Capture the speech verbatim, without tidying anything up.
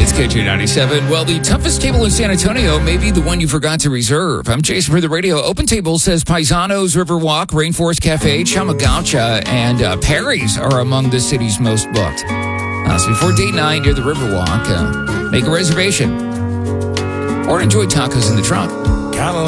It's K J ninety-seven. Well, the toughest table in San Antonio may be the one you forgot to reserve. I'm Jason for the radio. Open Table says Paisanos, Riverwalk, Rainforest Cafe, Chamagaucha, and uh, Perry's are among the city's most booked. Uh, so before date night near the Riverwalk, uh, make a reservation or enjoy tacos in the trunk.